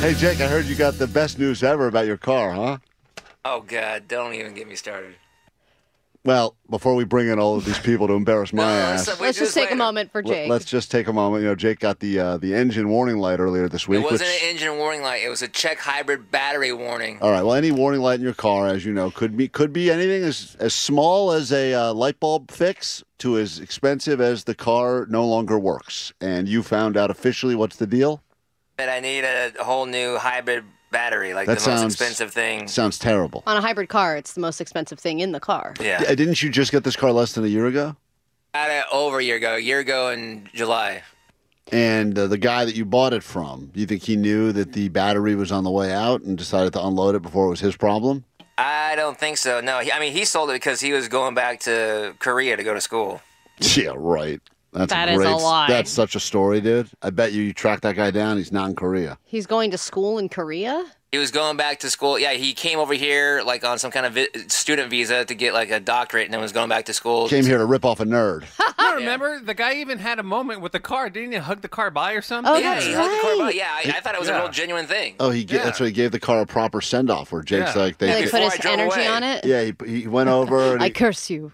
Hey, Jake, I heard you got the best news ever about your car, huh? Oh, God, don't even get me started. Well, before we bring in all of these people to embarrass my ass, Let's just take a moment for Jake. let's just take a moment. You know, Jake got the engine warning light earlier this week. It wasn't an engine warning light. It was a check hybrid battery warning. All right. Well, any warning light in your car, as you know, could be anything as small as a light bulb fix to as expensive as the car no longer works. And you found out officially what's the deal? That I need a whole new hybrid battery, like That the most sounds- expensive thing. Sounds terrible. On a hybrid car, it's the most expensive thing in the car. Yeah. Didn't you just get this car less than a year ago? I had it over a year ago in July. And the guy that you bought it from, do you think he knew that the battery was on the way out and decided to unload it before it was his problem? I don't think so. No, he sold it because he was going back to Korea to go to school. Yeah, right. That is a lie. That's such a story, dude. I bet you tracked that guy down. He's not in Korea. He's going to school in Korea? He was going back to school. Yeah, he came over here like on some kind of student visa to get like a doctorate, and then was going back to school. Came here to rip off a nerd. No, remember? The guy even had a moment with the car. Didn't he hug the car by or something? Oh, Yeah, that's he hugged the car by. right. Yeah, I thought it was a real genuine thing. Oh, that's why he gave the car a proper send-off where Jake's like, He like Before put I his drove energy away. on it? yeah, he went over and I curse you.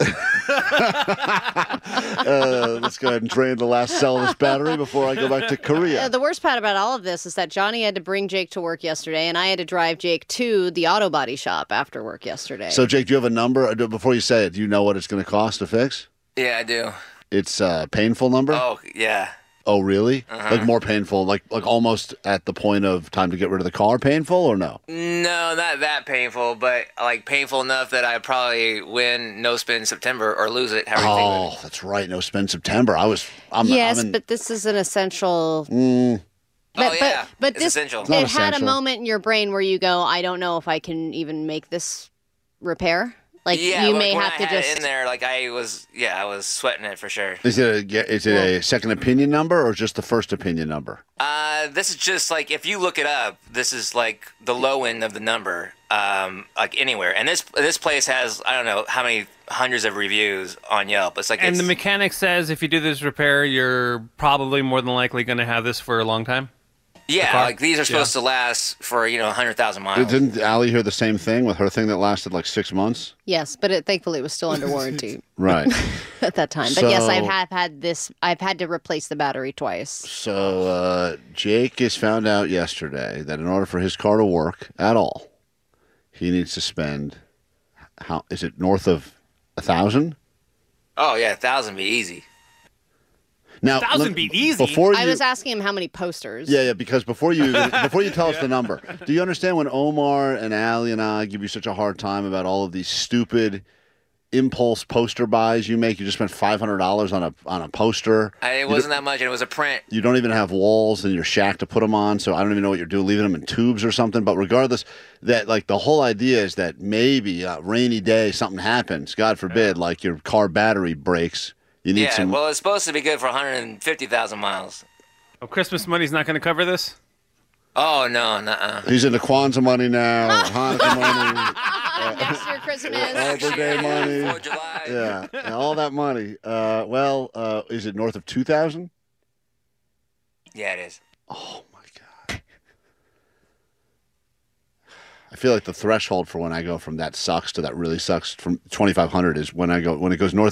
let's go ahead and drain the last cell of this battery before I go back to Korea. The worst part about all of this is that Johnny had to bring Jake to work yesterday, and I had to drive Jake to the auto body shop after work yesterday. So, Jake, do you have a number? Before you say it, do you know what it's going to cost to fix? Yeah, I do. It's a painful number? Oh, yeah. Oh, really? Like more painful, like almost at the point of time to get rid of the car painful, or no? No, not that painful, but like painful enough that I probably win no spin September or lose it. However you think of it. Oh, that's right. No spend September. yes, but this is an essential. Oh, yeah. But It's this essential. not it had a essential. moment in your brain where you go, I don't know if I can even make this repair. Like Yeah, you like may when have I to had it just. in there. Like I was sweating it for sure. Is it a second opinion number or just the first opinion number? This is just like if you look it up, this is like the low end of the number, like anywhere. And this place has I don't know how many hundreds of reviews on Yelp. It's like And the mechanic says if you do this repair, you're probably more than likely going to have this for a long time. yeah, car? like these are supposed to last for 100,000 miles. Didn't Allie hear the same thing with her thing that lasted like 6 months? Yes, but thankfully it was still under warranty Right. at that time. But yes, I So- have had this. I've had to replace the battery twice. So Jake has found out yesterday that in order for his car to work at all, he needs to spend, how is it, north of 1,000? Oh yeah, 1,000 be easy. Now, 1,000 be easy. Before you, I was asking him how many posters. yeah, because before you tell us the number, do you understand when Omar and Allie and I give you such a hard time about all of these stupid impulse poster buys you make? You just spent $500 on a poster. It wasn't that much, and it was a print. You don't even have walls in your shack to put them on, so I don't even know what you're doing, leaving them in tubes or something. But regardless, that like the whole idea is that maybe a rainy day something happens, God forbid, like your car battery breaks. You need Yeah, some. well, it's supposed to be good for 150,000 miles. Oh, Christmas money's not going to cover this? Oh no, nuh-uh. He's into Kwanzaa money now, Hanukkah money, Next year Christmas. Arbor Day money. 4th of July. Yeah, and all that money. Is it north of 2,000? Yeah, it is. Oh my God. I feel like the threshold for when I go from that sucks to that really sucks from 2,500 is when it goes north